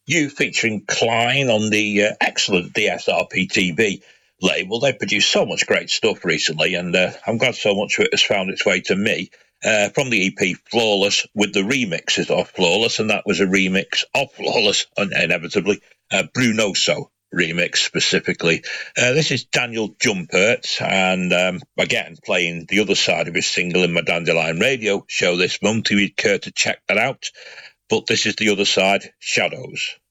You featuring Klein on the excellent DSRP TV label. They produced so much great stuff recently, and I'm glad so much of it has found its way to me. From the EP Flawless, with the remixes of Flawless, and that was a remix of Flawless, inevitably, Brunoso remix specifically. This is Daniel Jumpert, and again, playing the other side of his single in my Dandelion Radio show this month, if you'd care to check that out. But this is the other side, Shadows.